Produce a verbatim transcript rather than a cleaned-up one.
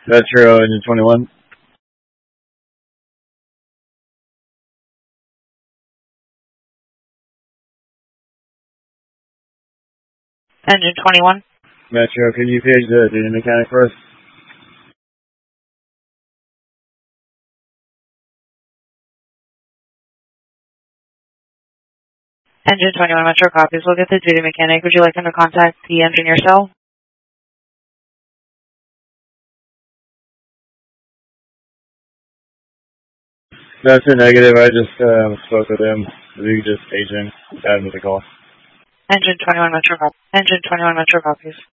Metro, engine twenty-one. Engine twenty-one. Metro, can you page the duty mechanic first? Engine twenty-one, Metro copies. We'll get the duty mechanic. Would you like him to contact the engineer cell? That's a negative. I just uh, spoke with him. We just page him. Add him to the call. Engine twenty-one, Metro copies. Engine twenty-one, Metro copies.